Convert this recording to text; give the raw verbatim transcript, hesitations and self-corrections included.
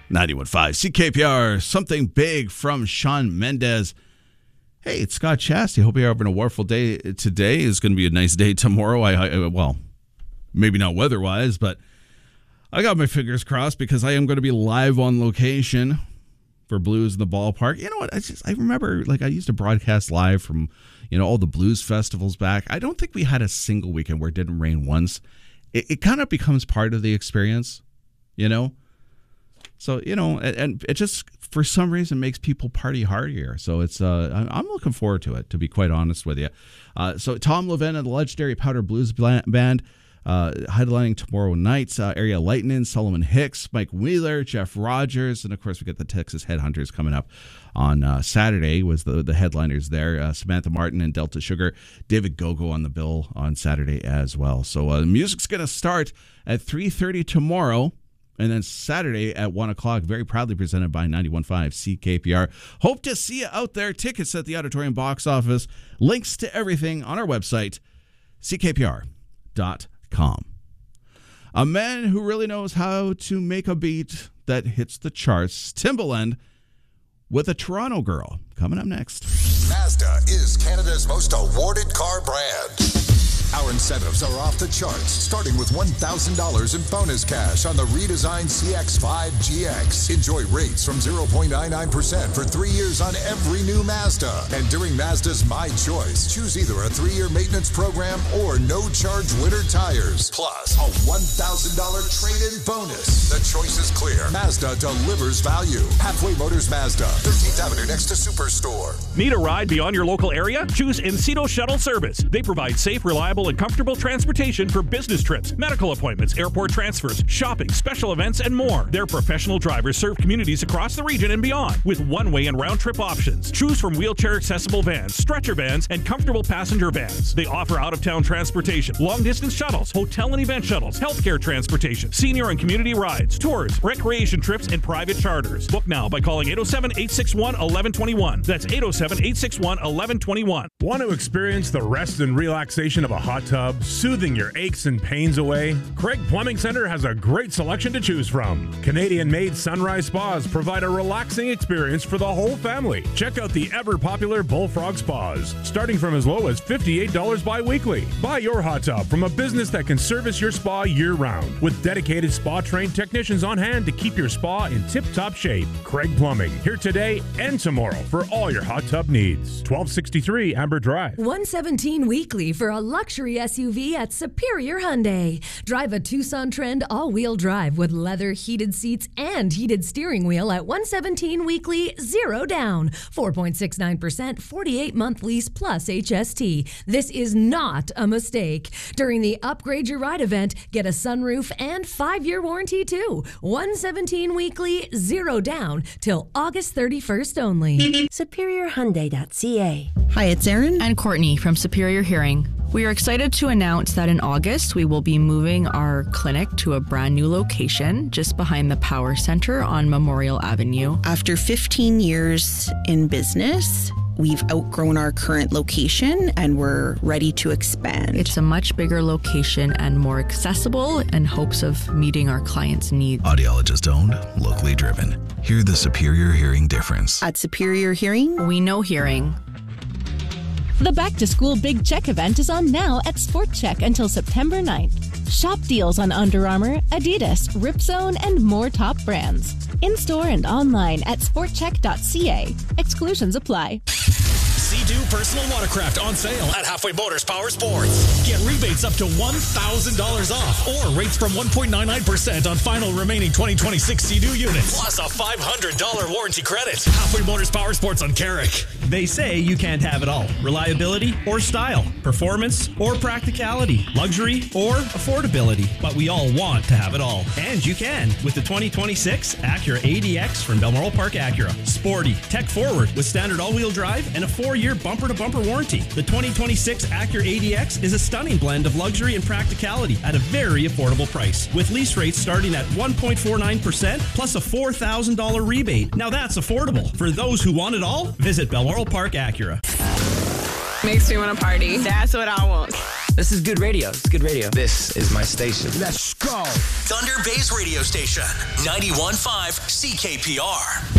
ninety-one point five C K P R, something big from Shawn Mendes. Hey, it's Scott Chasty. Hope you're having a wonderful day today. It's going to be a nice day tomorrow. I, I well, maybe not weather-wise, but I got my fingers crossed because I am going to be live on location for Blues in the Ballpark. You know what? I just I remember like I used to broadcast live from, you know, all the blues festivals back. I don't think we had a single weekend where it didn't rain once. It, it kind of becomes part of the experience, you know? So, you know, and, and it just, for some reason, makes people party hard here. So it's, uh, I'm looking forward to it, to be quite honest with you. Uh, so Tom Levin and the legendary Powder Blues Band, uh, headlining tomorrow night. Uh, Area Lightning, Solomon Hicks, Mike Wheeler, Jeff Rogers, and of course we got the Texas Headhunters coming up on uh, Saturday. Was the the headliners there? Uh, Samantha Martin and Delta Sugar, David Gogo on the bill on Saturday as well. So uh, the music's gonna start at three thirty tomorrow. And then Saturday at one o'clock, very proudly presented by ninety-one point five C K P R. Hope to see you out there. Tickets at the Auditorium box office. Links to everything on our website, C K P R dot com. A man who really knows how to make a beat that hits the charts, Timbaland, with a Toronto girl. Coming up next. Mazda is Canada's most awarded car brand. Our incentives are off the charts, starting with one thousand dollars in bonus cash on the redesigned C X five G X. Enjoy rates from zero point nine nine percent for three years on every new Mazda. And during Mazda's My Choice, choose either a three-year maintenance program or no-charge winter tires. Plus, a one thousand dollars trade-in bonus. The choice is clear. Mazda delivers value. Halfway Motors Mazda, thirteenth Avenue next to Superstore. Need a ride beyond your local area? Choose Encino Shuttle Service. They provide safe, reliable, and comfortable transportation for business trips, medical appointments, airport transfers, shopping, special events, and more. Their professional drivers serve communities across the region and beyond with one-way and round-trip options. Choose from wheelchair-accessible vans, stretcher vans, and comfortable passenger vans. They offer out-of-town transportation, long-distance shuttles, hotel and event shuttles, healthcare transportation, senior and community rides, tours, recreation trips, and private charters. Book now by calling eight oh seven, eight six one, one one two one. That's eight oh seven, eight six one, one one two one. Want to experience the rest and relaxation of a hot tub, soothing your aches and pains away? Craig Plumbing Center has a great selection to choose from. Canadian-made Sunrise Spas provide a relaxing experience for the whole family. Check out the ever-popular Bullfrog Spas, starting from as low as fifty-eight dollars bi-weekly. Buy your hot tub from a business that can service your spa year-round, with dedicated spa-trained technicians on hand to keep your spa in tip-top shape. Craig Plumbing, here today and tomorrow for all your hot tub needs. twelve sixty-three Amber Drive. one seventeen weekly for a luxury S U V at Superior Hyundai. Drive a Tucson Trend all-wheel drive with leather heated seats and heated steering wheel at one seventeen weekly, zero down, four point six nine percent, forty-eight month lease plus H S T. This is not a mistake. During the Upgrade Your Ride event, get a sunroof and five-year warranty too. one seventeen weekly, zero down till August thirty-first only. Superior Hyundai dot C A. Hi, it's Erin and Courtney from Superior Hearing. We are excited to announce that in August, we will be moving our clinic to a brand new location just behind the Power Center on Memorial Avenue. After fifteen years in business, we've outgrown our current location and we're ready to expand. It's a much bigger location and more accessible in hopes of meeting our clients' needs. Audiologist owned, locally driven. Hear the Superior Hearing difference. At Superior Hearing, we know hearing. The Back to School Big Check event is on now at Sport Check until September ninth. Shop deals on Under Armour, Adidas, Ripzone, and more top brands. In-store and online at sport check dot c a. Exclusions apply. Sea-Doo Personal Watercraft on sale at Halfway Motors Power Sports. Get rebates up to one thousand dollars off or rates from one point nine nine percent on final remaining twenty twenty-six Sea-Doo units. Plus a five hundred dollars warranty credit. Halfway Motors Power Sports on Carrick. They say you can't have it all. Reliability or style, performance or practicality, luxury or affordability. But we all want to have it all. And you can with the twenty twenty-six Acura A D X from Balmoral Park Acura. Sporty, tech forward with standard all-wheel drive and a four-year bumper-to-bumper warranty. The twenty twenty-six Acura A D X is a stunning blend of luxury and practicality at a very affordable price. With lease rates starting at one point four nine percent plus a four thousand dollars rebate. Now that's affordable. For those who want it all, visit Balmoral Park Acura. Makes me want to party. That's what I want. This is good radio. It's good radio. This is my station. Let's go. Thunder Bay's radio station, ninety-one point five C K P R.